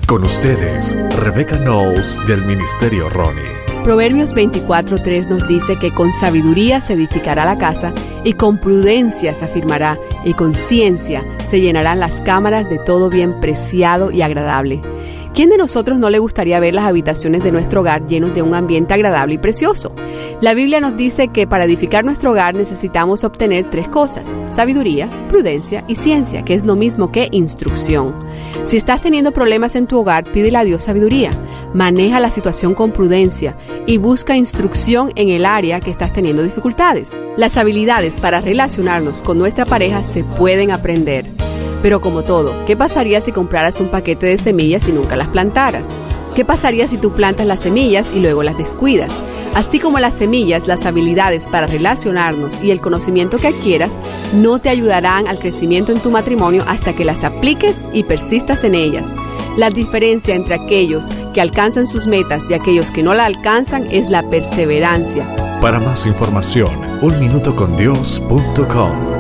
Con ustedes, Rebecca Knowles del Ministerio Ronnie. Proverbios 24:3 nos dice que con sabiduría se edificará la casa y con prudencia se afirmará y con ciencia se llenarán las cámaras de todo bien preciado y agradable. ¿Quién de nosotros no le gustaría ver las habitaciones de nuestro hogar llenos de un ambiente agradable y precioso? La Biblia nos dice que para edificar nuestro hogar necesitamos obtener 3 cosas: sabiduría, prudencia y ciencia, que es lo mismo que instrucción. Si estás teniendo problemas en tu hogar, pídele a Dios sabiduría, maneja la situación con prudencia y busca instrucción en el área que estás teniendo dificultades. Las habilidades para relacionarnos con nuestra pareja se pueden aprender. Pero como todo, ¿qué pasaría si compraras un paquete de semillas y nunca las plantaras? ¿Qué pasaría si tú plantas las semillas y luego las descuidas? Así como las semillas, las habilidades para relacionarnos y el conocimiento que adquieras no te ayudarán al crecimiento en tu matrimonio hasta que las apliques y persistas en ellas. La diferencia entre aquellos que alcanzan sus metas y aquellos que no la alcanzan es la perseverancia. Para más información, unminutocondios.com.